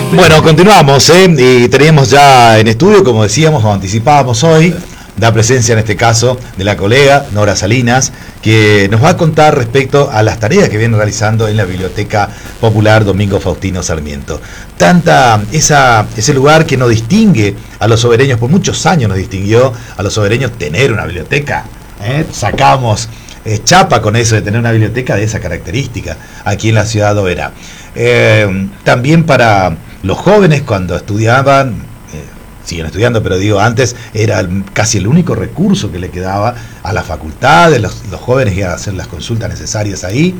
Bueno, continuamos, y teníamos ya en estudio, como decíamos, como anticipábamos hoy, la presencia en este caso de la colega Nora Salinas, que nos va a contar respecto a las tareas que viene realizando en la Biblioteca Popular Domingo Faustino Sarmiento. Ese lugar que nos distingue a los sobereños, por muchos años nos distinguió a los sobereños tener una biblioteca, sacamos chapa con eso de tener una biblioteca de esa característica aquí en la ciudad de Oberá. También para los jóvenes cuando estudiaban, siguen estudiando, pero digo, antes era casi el único recurso que le quedaba a la facultad, de los jóvenes iban a hacer las consultas necesarias ahí.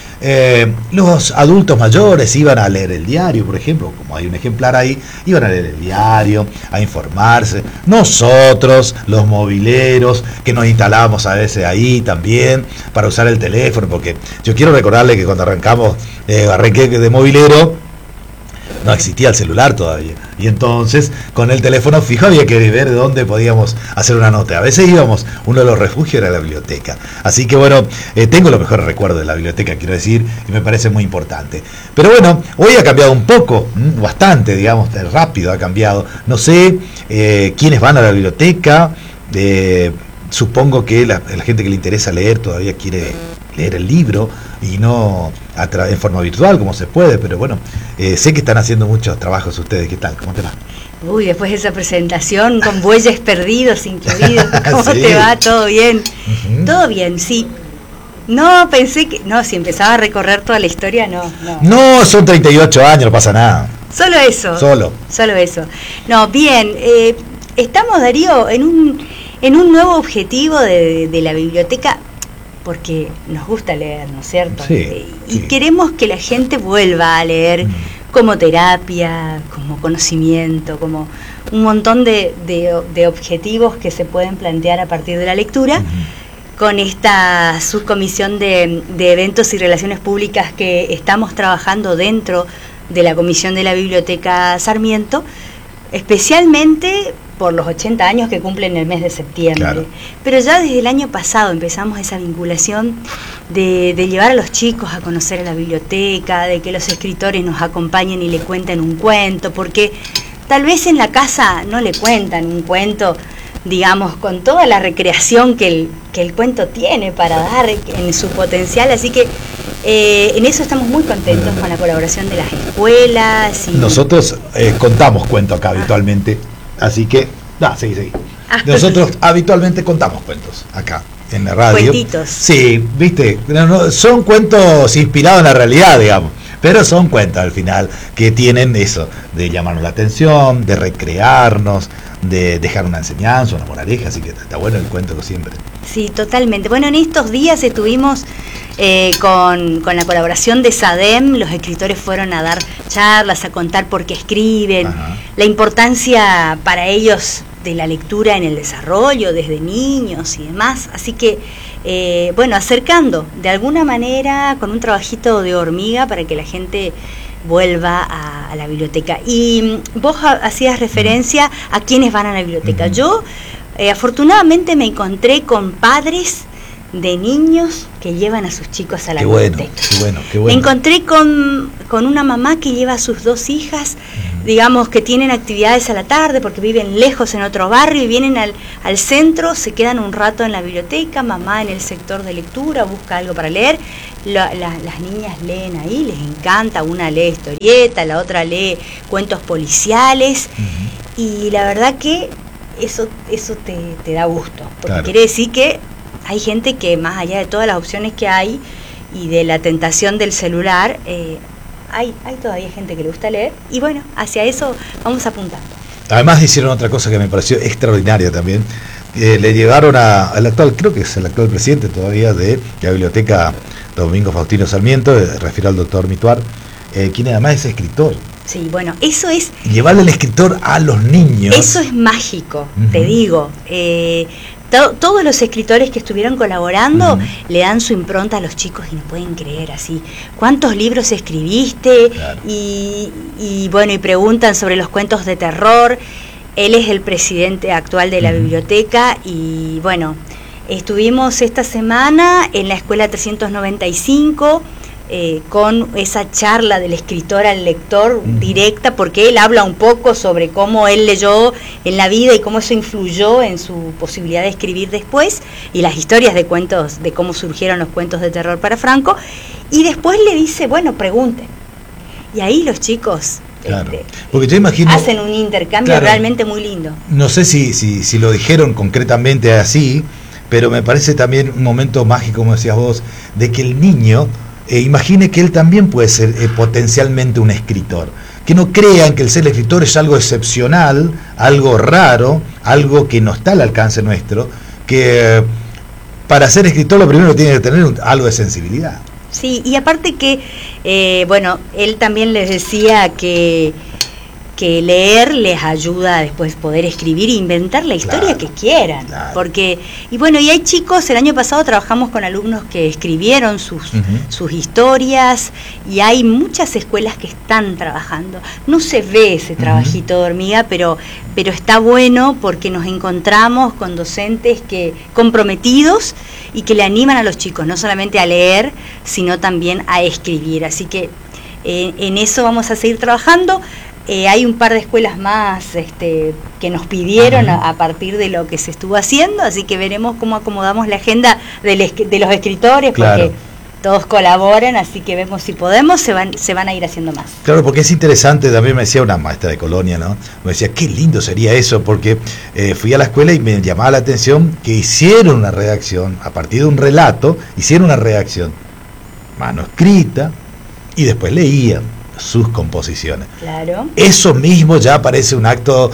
Los adultos mayores iban a leer el diario, por ejemplo, como hay un ejemplar ahí, iban a leer el diario, a informarse. Nosotros, los mobileros, que nos instalábamos a veces ahí también para usar el teléfono, porque yo quiero recordarle que cuando arranqué de mobilero, no existía el celular todavía, y entonces con el teléfono fijo había que ver de dónde podíamos hacer una nota. A veces íbamos, uno de los refugios era la biblioteca. Así que bueno, tengo los mejores recuerdos de la biblioteca, quiero decir, y me parece muy importante. Pero bueno, hoy ha cambiado un poco, bastante, digamos, rápido ha cambiado. No sé quiénes van a la biblioteca, supongo que la gente que le interesa leer todavía quiere leer el libro y no en forma virtual como se puede, pero bueno, sé que están haciendo muchos trabajos ustedes. ¿Qué tal? ¿Cómo te va? Uy, después de esa presentación con bueyes perdidos incluidos, ¿cómo ¿Sí? te va? ¿Todo bien? Uh-huh. Todo bien, sí. No, pensé que... No, si empezaba a recorrer toda la historia, no. No, son 38 años, no pasa nada. Solo eso. Solo eso. No, bien, estamos, Darío, en un nuevo objetivo de la biblioteca, porque nos gusta leer, ¿no es cierto? Sí, y queremos que la gente vuelva a leer como terapia, como conocimiento, como un montón de objetivos que se pueden plantear a partir de la lectura, con esta subcomisión de eventos y relaciones públicas que estamos trabajando dentro de la Comisión de la Biblioteca Sarmiento, especialmente por los 80 años que cumplen el mes de septiembre. Claro. Pero ya desde el año pasado empezamos esa vinculación de llevar a los chicos a conocer a la biblioteca, de que los escritores nos acompañen y le cuenten un cuento, porque tal vez en la casa no le cuentan un cuento, digamos, con toda la recreación que el cuento tiene para dar en su potencial, así que en eso estamos muy contentos con la colaboración de las escuelas. Nosotros contamos cuentos acá habitualmente. Así que, seguí. Nosotros habitualmente contamos cuentos acá en la radio. Cuentitos. Sí, viste, son cuentos inspirados en la realidad, digamos, pero son cuentos al final que tienen eso, de llamarnos la atención, de recrearnos, de dejar una enseñanza, una moraleja, así que está bueno el cuento siempre. Sí, totalmente. Bueno, en estos días estuvimos con la colaboración de SADEM, los escritores fueron a dar charlas, a contar por qué escriben, la importancia para ellos de la lectura en el desarrollo, desde niños y demás. Así que, bueno, acercando de alguna manera con un trabajito de hormiga para que la gente vuelva a la biblioteca. Y vos hacías referencia a quienes van a la biblioteca. Yo, afortunadamente, me encontré con padres de niños que llevan a sus chicos a la biblioteca. Qué bueno. Me encontré con una mamá que lleva a sus dos hijas, digamos, que tienen actividades a la tarde porque viven lejos en otro barrio y vienen al centro, se quedan un rato en la biblioteca, mamá en el sector de lectura, busca algo para leer, las niñas leen ahí, les encanta, una lee historieta, la otra lee cuentos policiales, y la verdad que eso te da gusto, porque claro, quiere decir que hay gente que, más allá de todas las opciones que hay y de la tentación del celular, hay todavía gente que le gusta leer, y bueno, hacia eso vamos apuntando. Además hicieron otra cosa que me pareció extraordinaria también. Le llevaron al actual, creo que es el actual presidente todavía de la Biblioteca Domingo Faustino Sarmiento, refiero al doctor Mituar, quien además es escritor. Sí, bueno, eso es... Llevarle el escritor a los niños. Eso es mágico, te digo. Todos los escritores que estuvieron colaborando le dan su impronta a los chicos y no pueden creer así. ¿Cuántos libros escribiste? Claro. Y bueno, y preguntan sobre los cuentos de terror. Él es el presidente actual de la biblioteca y bueno, estuvimos esta semana en la escuela 395 con esa charla del escritor al lector directa, porque él habla un poco sobre cómo él leyó en la vida y cómo eso influyó en su posibilidad de escribir después, y las historias de cuentos, de cómo surgieron los cuentos de terror para Franco, y después le dice, bueno, pregunten. Y ahí los chicos claro, porque yo imagino, hacen un intercambio realmente muy lindo. No sé si lo dijeron concretamente así, pero me parece también un momento mágico, como decías vos, de que el niño imagine que él también puede ser potencialmente un escritor. Que no crean que el ser escritor es algo excepcional, algo raro, algo que no está al alcance nuestro, que para ser escritor lo primero tiene que tener algo de sensibilidad. Sí, y aparte que, bueno, él también les decía que leer les ayuda a después poder escribir e inventar la historia que quieran. Claro. Porque, y bueno, y hay chicos, el año pasado trabajamos con alumnos que escribieron sus historias, y hay muchas escuelas que están trabajando. No se ve ese trabajito de hormiga, pero está bueno porque nos encontramos con docentes comprometidos y que le animan a los chicos, no solamente a leer, sino también a escribir. Así que en eso vamos a seguir trabajando. Hay un par de escuelas más que nos pidieron a partir de lo que se estuvo haciendo, así que veremos cómo acomodamos la agenda de los escritores, porque todos colaboran, así que vemos si podemos, se van a ir haciendo más. Claro, porque es interesante, también me decía una maestra de Colonia, ¿no? Me decía, qué lindo sería eso, porque fui a la escuela y me llamaba la atención que hicieron una redacción, a partir de un relato, hicieron una redacción manuscrita y después leían sus composiciones. Claro. Eso mismo ya parece un acto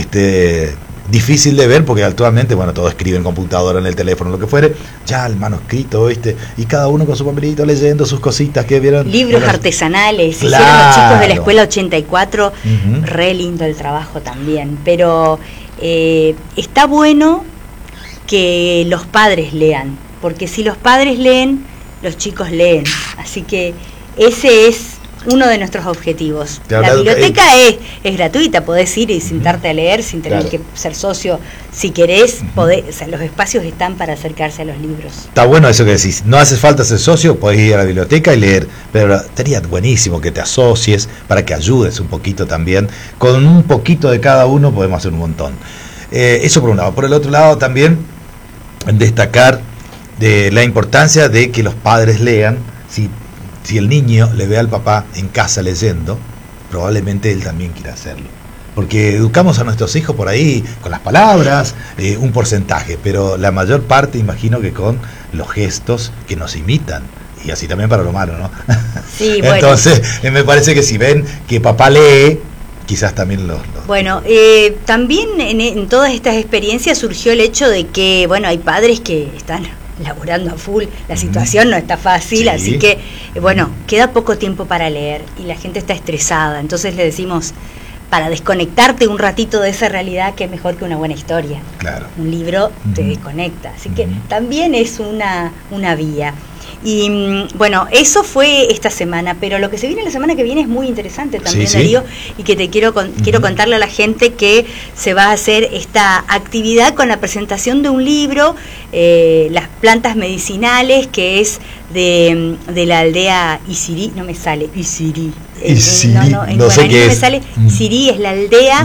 difícil de ver, porque actualmente, bueno, todo escribe en computadora, en el teléfono, lo que fuere, ya el manuscrito, y cada uno con su papelito leyendo sus cositas que vieron. Libros artesanales, hicieron los chicos de la escuela 84, re lindo el trabajo también, pero está bueno que los padres lean, porque si los padres leen, los chicos leen, así que ese es uno de nuestros objetivos. La biblioteca es gratuita, podés ir y sentarte a leer sin tener que ser socio. Si querés, o sea, los espacios están para acercarse a los libros. Está bueno eso que decís, no hace falta ser socio, podés ir a la biblioteca y leer, pero sería buenísimo que te asocies para que ayudes un poquito también. Con un poquito de cada uno podemos hacer un montón. Eso por un lado. Por el otro lado también destacar de la importancia de que los padres lean. Si el niño le ve al papá en casa leyendo, probablemente él también quiera hacerlo. Porque educamos a nuestros hijos por ahí con las palabras, un porcentaje, pero la mayor parte imagino que con los gestos que nos imitan. Y así también para lo malo, ¿no? Sí, bueno. Entonces, me parece que si ven que papá lee, quizás también los... Bueno, también en todas estas experiencias surgió el hecho de que, bueno, hay padres que están laburando a full, la situación no está fácil, así que, bueno, queda poco tiempo para leer y la gente está estresada, entonces le decimos, para desconectarte un ratito de esa realidad, que es mejor que una buena historia. Claro. Un libro te desconecta, así que también es una vía. Y bueno, eso fue esta semana, pero lo que se viene la semana que viene es muy interesante también, Darío, y que te quiero contarle a la gente que se va a hacer esta actividad con la presentación de un libro, Las plantas medicinales, que es de la aldea Isirí, no me sale, Isirí. No sé qué es. Me sale, Isirí es la aldea.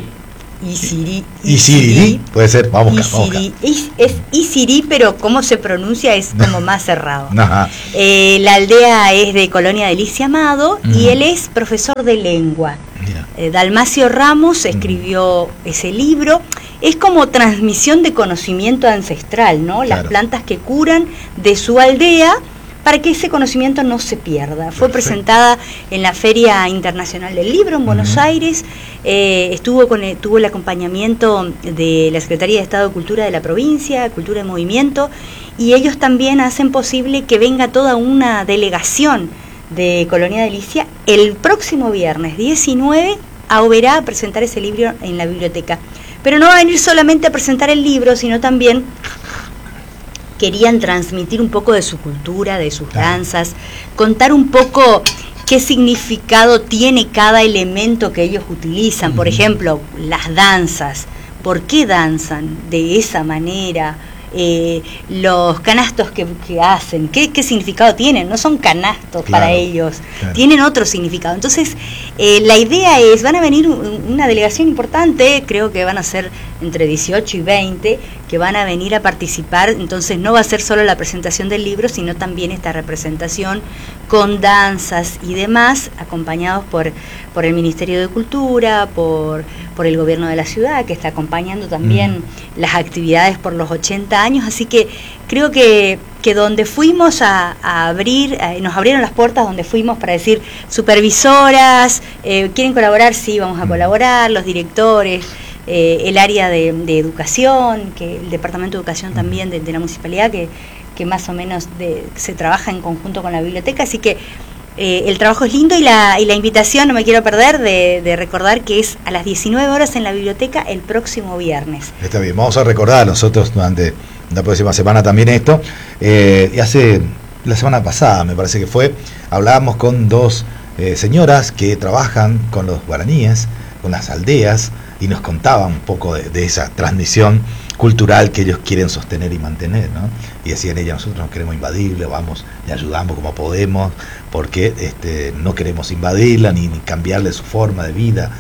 Isirí, puede ser, vamos a es Isirí, pero cómo se pronuncia es como más cerrado. La aldea es de Colonia de Licia Amado y él es profesor de lengua. Dalmacio Ramos escribió ese libro. Es como transmisión de conocimiento ancestral, ¿no? Las plantas que curan de su aldea, para que ese conocimiento no se pierda. Fue presentada en la Feria Internacional del Libro en Buenos Aires, tuvo el acompañamiento de la Secretaría de Estado de Cultura de la provincia, Cultura en Movimiento, y ellos también hacen posible que venga toda una delegación de Colonia de Licia el próximo viernes 19 a Oberá a presentar ese libro en la biblioteca. Pero no va a venir solamente a presentar el libro, sino también querían transmitir un poco de su cultura, de sus danzas, contar un poco qué significado tiene cada elemento que ellos utilizan. Por ejemplo, las danzas, ¿por qué danzan de esa manera? los canastos que hacen, ¿qué significado tienen? No son canastos para ellos, tienen otro significado. Entonces, la idea es, van a venir una delegación importante, creo que van a ser entre 18 y 20, que van a venir a participar. Entonces no va a ser solo la presentación del libro, sino también esta representación con danzas y demás, acompañados por el Ministerio de Cultura, por el gobierno de la ciudad, que está acompañando también las actividades por los 80 años. Así que creo que donde fuimos a abrir, nos abrieron las puertas donde fuimos para decir, supervisoras, ¿quieren colaborar? Sí, vamos a colaborar, los directores, el área de educación, que el departamento de educación también de la municipalidad, que más o menos se trabaja en conjunto con la biblioteca. Así que el trabajo es lindo, y la invitación, no me quiero perder de recordar que es a las 19 horas en la biblioteca el próximo viernes. Está bien, vamos a recordar nosotros durante la próxima semana también esto. Y hace la semana pasada, me parece que fue, hablábamos con dos señoras que trabajan con los guaraníes, con las aldeas, y nos contaban un poco de esa transmisión cultural que ellos quieren sostener y mantener, ¿no? Y decían ellas, nosotros no queremos invadirle, vamos y ayudamos como podemos, porque no queremos invadirla ni cambiarle su forma de vida.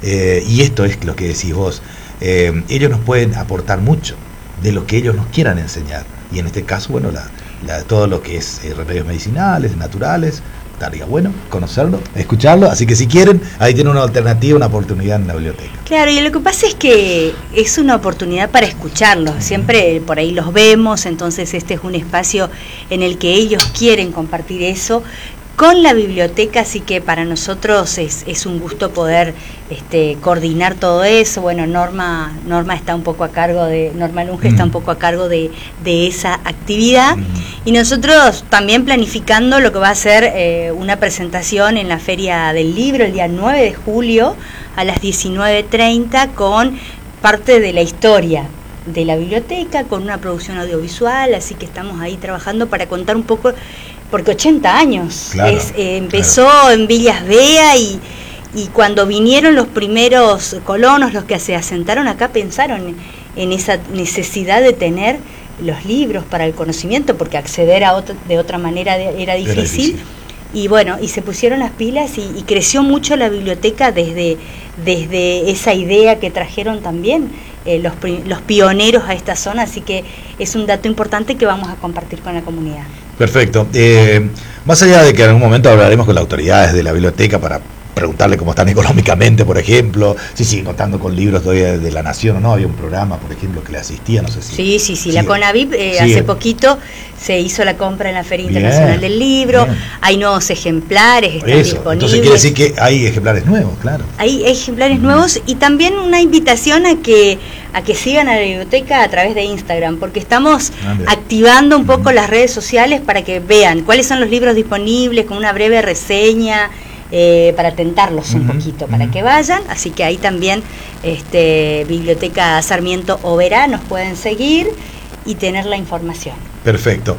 Y esto es lo que decís vos. Ellos nos pueden aportar mucho de lo que ellos nos quieran enseñar. Y en este caso, bueno, todo lo que es remedios medicinales, naturales, estaría bueno conocerlo, escucharlo. Así que si quieren, ahí tienen una alternativa, una oportunidad en la biblioteca. Claro, y lo que pasa es que es una oportunidad para escucharlos. Siempre por ahí los vemos, entonces este es un espacio en el que ellos quieren compartir eso con la biblioteca, así que para nosotros es un gusto poder coordinar todo eso. Bueno, Norma está un poco a cargo Norma Lunge está un poco a cargo de esa actividad, y nosotros también planificando lo que va a ser una presentación en la Feria del Libro el día 9 de julio a las 19:30 con parte de la historia de la biblioteca, con una producción audiovisual, así que estamos ahí trabajando para contar un poco, porque 80 años, claro, empezó en Villas Bea, y cuando vinieron los primeros colonos, los que se asentaron acá, pensaron en esa necesidad de tener los libros para el conocimiento, porque acceder de otra manera era difícil. Y bueno, y se pusieron las pilas, y creció mucho la biblioteca desde esa idea que trajeron también los pioneros a esta zona, así que es un dato importante que vamos a compartir con la comunidad. Perfecto. Más allá de que en algún momento hablaremos con las autoridades de la biblioteca para preguntarle cómo están económicamente, por ejemplo, si siguen contando con libros todavía de La Nación o no. Había un programa, por ejemplo, que le asistía, no sé si... Sí, la CONAVIP hace poquito se hizo la compra en la Feria Internacional del Libro, hay nuevos ejemplares, están disponibles. Entonces quiere decir que hay ejemplares nuevos, claro. Hay ejemplares nuevos, y también una invitación a que sigan a la biblioteca a través de Instagram, porque estamos activando un poco las redes sociales para que vean cuáles son los libros disponibles, con una breve reseña, para tentarlos un poquito, para que vayan. Así que ahí también Biblioteca Sarmiento Oberá nos pueden seguir y tener la información. Perfecto.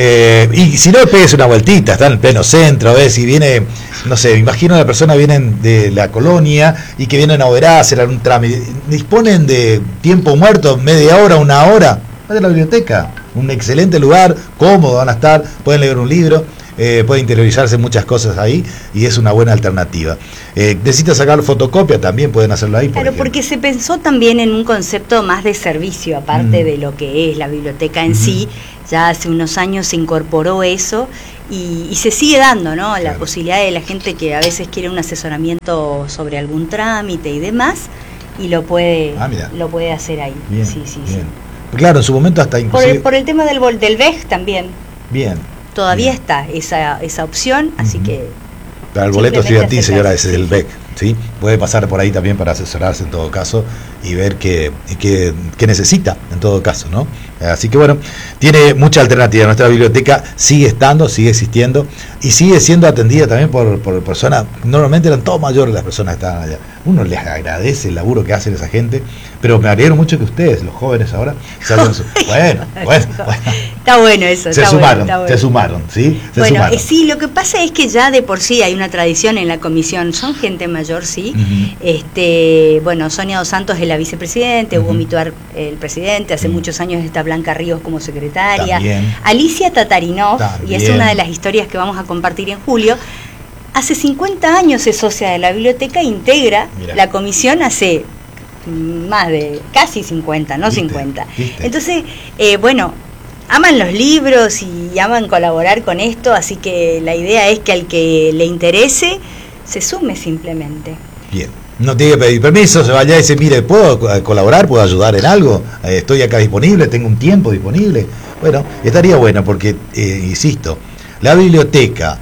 Y si no, pegues una vueltita, está en el pleno centro, a ver si viene, no sé, me imagino la persona vienen de la colonia y que vienen a Oberá a hacer algún trámite. ¿Disponen de tiempo muerto, media hora, una hora? Vayan a la biblioteca, un excelente lugar, cómodo van a estar, pueden leer un libro. Puede interiorizarse muchas cosas ahí, y es una buena alternativa. Necesita sacar fotocopia, también pueden hacerlo ahí. Claro, porque se pensó también en un concepto más de servicio, aparte de lo que es la biblioteca en sí. Ya hace unos años se incorporó eso, y se sigue dando, ¿no? La posibilidad de la gente que a veces quiere un asesoramiento sobre algún trámite y demás, y lo puede hacer ahí. Bien, sí. Claro, en su momento hasta inclusive... Por el tema del VEG también. Bien. Todavía está esa opción, así que... Claro, el boleto estudiantil, señora, ese es el BEC, ¿sí? Puede pasar por ahí también para asesorarse en todo caso y ver qué necesita en todo caso, ¿no? Así que bueno, tiene mucha alternativa. Nuestra biblioteca sigue estando, sigue existiendo y sigue siendo atendida también por personas. Normalmente eran todos mayores las personas que estaban allá. Uno les agradece el laburo que hacen esa gente, pero me alegro mucho que ustedes, los jóvenes ahora, bueno. Está bueno eso. Se sumaron, ¿sí? Sí, lo que pasa es que ya de por sí hay una tradición en la comisión, son gente mayor. mayor, sí. Uh-huh. Bueno, Sonia Dos Santos es la vicepresidente, Hugo Mituar el presidente, hace muchos años está Blanca Ríos como secretaria. También. Alicia Tatarinov, y es una de las historias que vamos a compartir en julio. Hace 50 años es socia de la biblioteca, integra la comisión hace más de casi 50, no 50. Entonces, bueno, aman los libros y aman colaborar con esto, así que la idea es que al que le interese se sume simplemente. Bien, no tiene que pedir permiso, se vaya y dice, mire, ¿puedo colaborar? ¿Puedo ayudar en algo? ¿Estoy acá disponible? ¿Tengo un tiempo disponible? Bueno, estaría bueno porque, insisto, la biblioteca,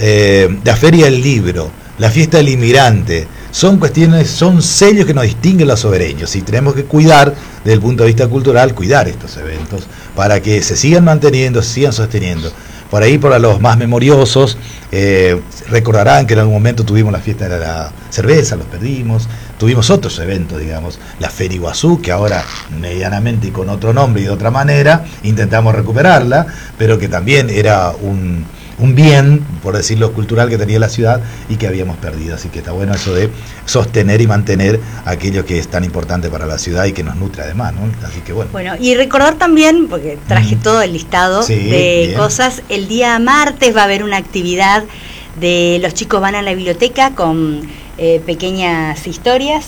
la Feria del Libro, la Fiesta del Inmigrante, son cuestiones, son sellos que nos distinguen los sobereños y tenemos que cuidar, desde el punto de vista cultural, cuidar estos eventos para que se sigan manteniendo, se sigan sosteniendo. Por ahí, para los más memoriosos, recordarán que en algún momento tuvimos la fiesta de la cerveza, los perdimos, tuvimos otros eventos, digamos, la Feria Iguazú, que ahora medianamente y con otro nombre y de otra manera intentamos recuperarla, pero que también era un bien, por decirlo, cultural que tenía la ciudad y que habíamos perdido. Así que está bueno eso de sostener y mantener aquello que es tan importante para la ciudad y que nos nutre además, ¿no? Así que bueno. Bueno, y recordar también, porque traje todo el listado de cosas, el día martes va a haber una actividad de los chicos van a la biblioteca con pequeñas historias,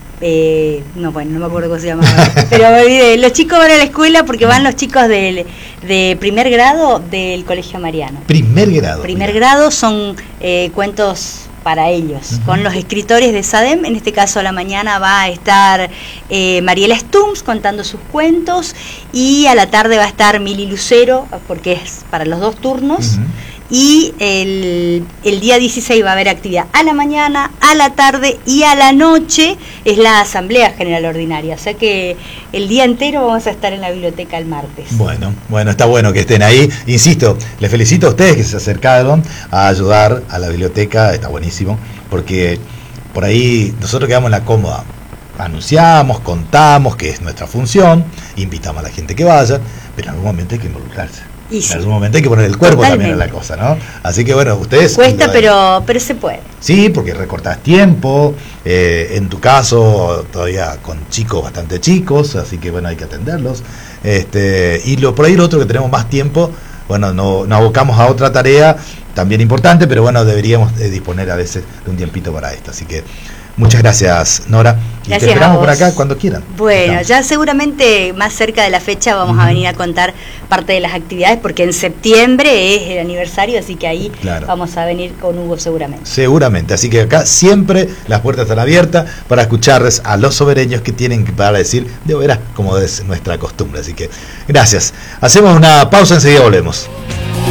bueno, no me acuerdo cómo se llama, pero los chicos van a la escuela porque van los chicos de primer grado del Colegio Mariano. Primer grado son cuentos para ellos, con los escritores de SADEM. En este caso a la mañana va a estar Mariela Stums contando sus cuentos y a la tarde va a estar Mili Lucero, porque es para los dos turnos. Y el día 16 va a haber actividad a la mañana, a la tarde y a la noche es la Asamblea General Ordinaria. O sea que el día entero vamos a estar en la biblioteca el martes. Bueno, está bueno que estén ahí. Insisto, les felicito a ustedes que se acercaron a ayudar a la biblioteca. Está buenísimo, porque por ahí nosotros quedamos en la cómoda. Anunciamos, contamos que es nuestra función, invitamos a la gente que vaya, pero en algún momento hay que involucrarse. En algún momento hay que poner el cuerpo también en la cosa, ¿no? Así que bueno, ustedes... Cuesta, pero se puede. Sí, porque recortás tiempo, en tu caso todavía con chicos bastante chicos, así que bueno, hay que atenderlos. Y por ahí lo otro que tenemos más tiempo, bueno, nos abocamos a otra tarea también importante, pero bueno, deberíamos disponer a veces de un tiempito para esto. Así que muchas gracias, Nora. Y gracias, te esperamos por acá cuando quieran. Bueno, ya seguramente más cerca de la fecha vamos a venir a contar parte de las actividades, porque en septiembre es el aniversario, así que ahí vamos a venir con Hugo seguramente. Seguramente, así que acá siempre las puertas están abiertas para escucharles a los sobereños que tienen para decir de veras, como es nuestra costumbre. Así que gracias. Hacemos una pausa, enseguida volvemos.